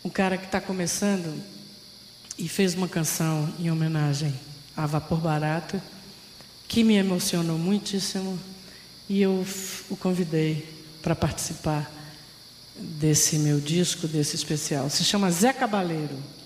um cara que está começando e fez uma canção em homenagem a Vapor Barato, que me emocionou muitíssimo, e eu o convidei para participar desse meu disco, desse especial. Se chama Zé Cabaleiro.